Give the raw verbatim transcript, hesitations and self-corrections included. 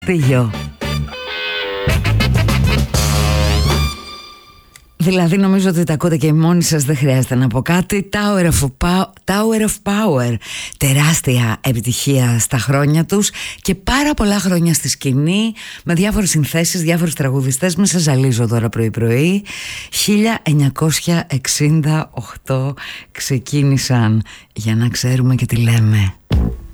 Τίγιο. Δηλαδή νομίζω ότι τα ακούτε και μόνοι σας, δεν χρειάζεται να πω κάτι. Tower of, Pow- Tower of Power, τεράστια επιτυχία στα χρόνια τους και πάρα πολλά χρόνια στη σκηνή, με διάφορες συνθέσεις, διάφορους τραγουδιστές. Μην σας ζαλίζω τώρα πρωί πρωί. χίλια εννιακόσια εξήντα οκτώ ξεκίνησαν, για να ξέρουμε και τι λέμε.